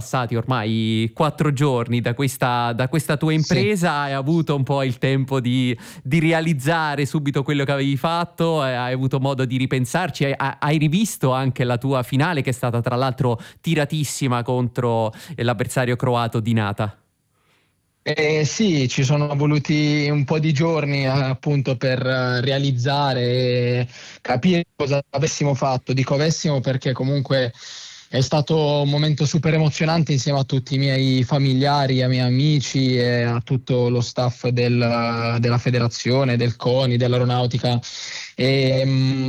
passati ormai 4 giorni da questa tua impresa, hai avuto un po' il tempo di realizzare subito quello che avevi fatto, hai avuto modo di ripensarci, hai rivisto anche la tua finale, che è stata tra l'altro tiratissima contro l'avversario croato di Nata. Sì, ci sono voluti un po' di giorni appunto per realizzare e capire cosa avessimo fatto, dico avessimo perché comunque è stato un momento super emozionante insieme a tutti i miei familiari, ai miei amici e a tutto lo staff della federazione, del CONI, dell'aeronautica. E,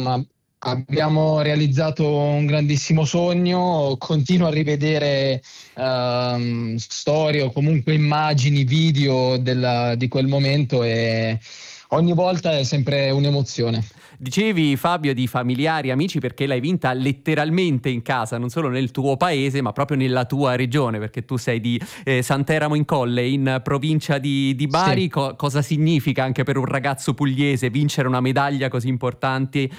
abbiamo realizzato un grandissimo sogno, continuo a rivedere storie o comunque immagini, video di quel momento e ogni volta è sempre un'emozione. Dicevi, Fabio, di familiari, amici, perché l'hai vinta letteralmente in casa, non solo nel tuo paese, ma proprio nella tua regione, perché tu sei di Santeramo in Colle, in provincia di Sì. Bari. Cosa significa anche per un ragazzo pugliese vincere una medaglia così importante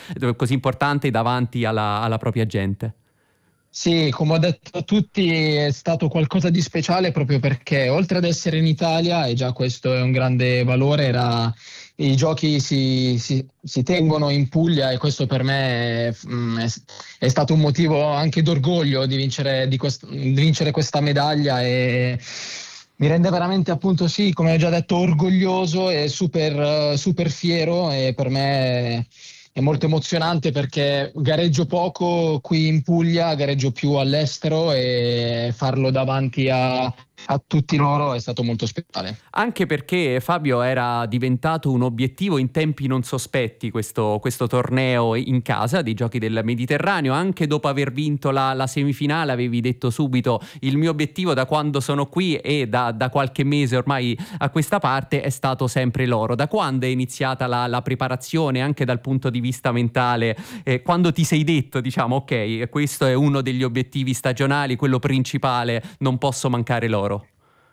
davanti alla propria gente? Sì, come ho detto a tutti, è stato qualcosa di speciale proprio perché oltre ad essere in Italia, e già questo è un grande valore, i giochi si tengono in Puglia e questo per me è stato un motivo anche d'orgoglio di vincere, di vincere questa medaglia e mi rende veramente appunto sì, come ho già detto, orgoglioso e super fiero e per me è molto emozionante perché gareggio poco qui in Puglia, gareggio più all'estero e farlo davanti a tutti loro è stato molto speciale. Anche perché, Fabio, era diventato un obiettivo in tempi non sospetti questo torneo in casa dei Giochi del Mediterraneo. Anche dopo aver vinto la semifinale avevi detto subito: il mio obiettivo da quando sono qui e da qualche mese ormai a questa parte è stato sempre l'oro. Da quando è iniziata la preparazione anche dal punto di vista mentale? Quando ti sei detto, diciamo, ok, questo è uno degli obiettivi stagionali, quello principale, non posso mancare l'oro?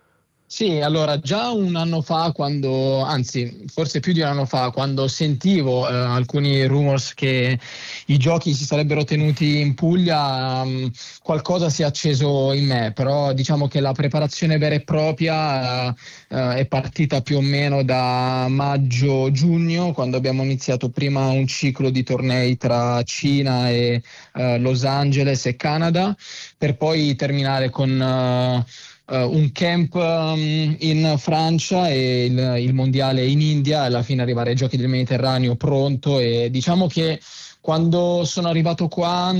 Sì, allora già un anno fa, anzi forse più di un anno fa, quando sentivo alcuni rumors che i giochi si sarebbero tenuti in Puglia, qualcosa si è acceso in me, però diciamo che la preparazione vera e propria è partita più o meno da maggio-giugno, quando abbiamo iniziato prima un ciclo di tornei tra Cina e Los Angeles e Canada, per poi terminare con un camp in Francia e il mondiale in India e alla fine arrivare ai Giochi del Mediterraneo pronto e diciamo che quando sono arrivato qua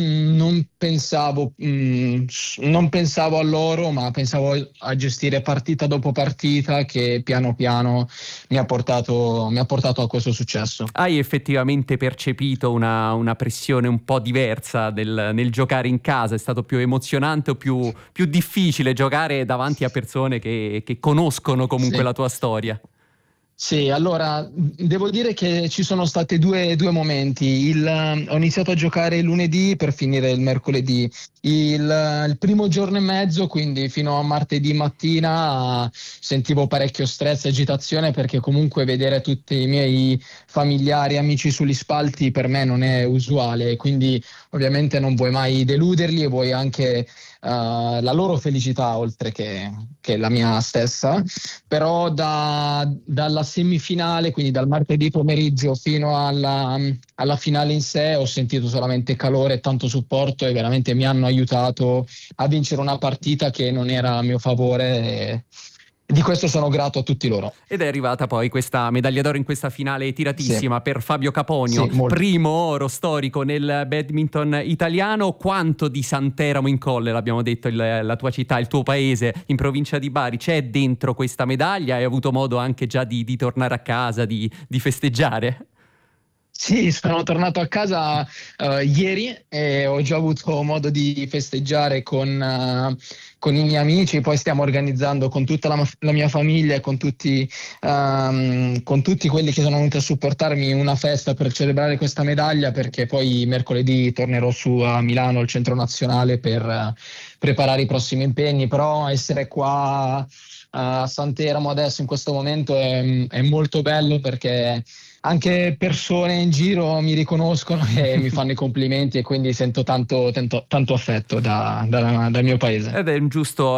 non pensavo all'oro, ma pensavo a gestire partita dopo partita che piano piano mi ha portato a questo successo. Hai effettivamente percepito una pressione un po' diversa nel giocare in casa? È stato più emozionante o più difficile giocare davanti a persone che conoscono comunque Sì. la tua storia? Sì, allora devo dire che ci sono stati due momenti. Ho iniziato a giocare lunedì per finire il mercoledì. Il primo giorno e mezzo, quindi fino a martedì mattina, sentivo parecchio stress e agitazione perché comunque vedere tutti i miei familiari e amici sugli spalti per me non è usuale. Quindi ovviamente non vuoi mai deluderli e vuoi anche la loro felicità oltre che la mia stessa, però dalla semifinale, quindi dal martedì pomeriggio fino alla finale in sé, ho sentito solamente calore e tanto supporto e veramente mi hanno aiutato a vincere una partita che non era a mio favore e di questo sono grato a tutti loro. Ed è arrivata poi questa medaglia d'oro in questa finale Sì, tiratissima per Fabio Caponio, sì, molto. primo oro storico nel badminton italiano. Quanto di Santeramo in Colle, l'abbiamo detto, la tua città, il tuo paese, in provincia di Bari, c'è dentro questa medaglia? Hai avuto modo anche già di tornare a casa, di festeggiare? Sì, sono tornato a casa ieri e ho già avuto modo di festeggiare con i miei amici, poi stiamo organizzando con tutta la mia famiglia e con tutti quelli che sono venuti a supportarmi una festa per celebrare questa medaglia perché poi mercoledì tornerò su a Milano al Centro Nazionale per preparare i prossimi impegni, però essere qua a Santeramo adesso in questo momento è molto bello perché anche persone in giro mi riconoscono e mi fanno i complimenti e quindi sento tanto affetto dal mio paese. Ed è un giusto